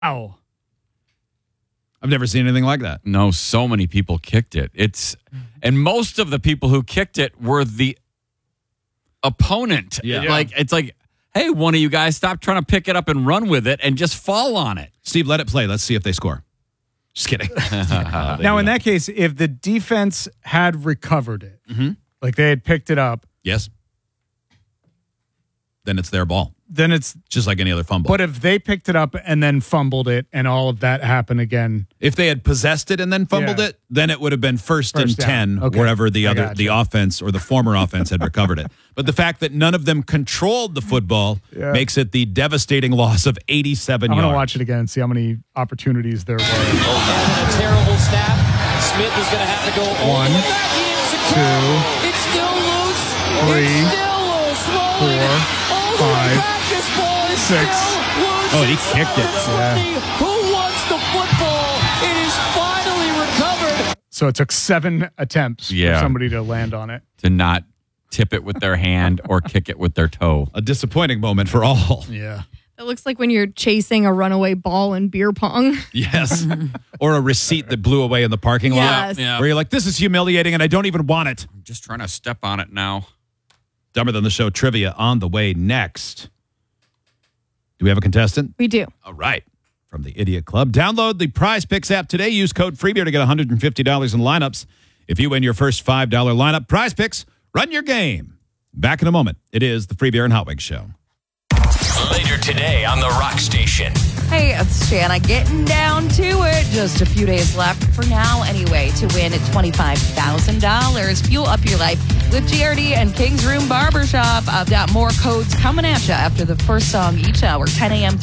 Ow. I've never seen anything like that. No, so many people kicked it. And most of the people who kicked it were the opponent. Yeah. It's like, hey, one of you guys, stop trying to pick it up and run with it and just fall on it. Steve, let it play. Let's see if they score. Just kidding. Now, in that case, if the defense had recovered it, like they had picked it up, Yes. Then it's their ball. then it's. Just like any other fumble. But if they picked it up and then fumbled it, and all of that happened again, if they had possessed it and then fumbled Yeah. it, then it would have been first and down. 10 Okay. wherever the gotcha. offense or the former offense had recovered it. But the fact that none of them controlled the football makes it the devastating loss of 87 I'm yards. going to watch it again and see how many opportunities there were. And a terrible snap. Smith is going to have to go all 1, the way back in. 2, It's still loose. 3, It's still loose. Rolling 4, all the way 5, back. This ball is 6. still loose. Oh, he It's kicked it. on 20. Who wants the football? It is finally recovered. So it took 7 attempts for somebody to land on it. To not tip it with their hand or kick it with their toe. A disappointing moment for all. Yeah. It looks like when you're chasing a runaway ball in beer pong. Yes. Or a receipt that blew away in the parking lot. Yes. Where you're like, this is humiliating and I don't even want it. I'm just trying to step on it now. Dumber Than the Show trivia on the way next. Do we have a contestant? We do. All right. From the Idiot Club. Download the Prize Picks app today. Use code FREEBEER to get $150 in lineups. If you win your first $5 lineup, Prize Picks, run your game. Back in a moment. It is the Free Beer and Hot Wings Show. Later today on the Rock Station. Hey, it's Shanna getting down to it. Just a few days left for now anyway to win $25,000. Fuel up your life with GRD and King's Room Barbershop. I've got more codes coming at you after the first song each hour, 10 a.m.